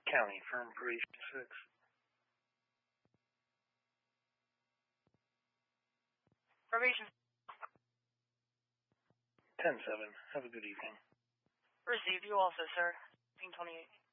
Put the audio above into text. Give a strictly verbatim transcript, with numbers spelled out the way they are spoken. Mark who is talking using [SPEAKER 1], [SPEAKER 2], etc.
[SPEAKER 1] County, firm probation six.
[SPEAKER 2] Probation.
[SPEAKER 1] ten seven. Have a good evening.
[SPEAKER 2] Received. You also, sir. fifteen twenty-eight.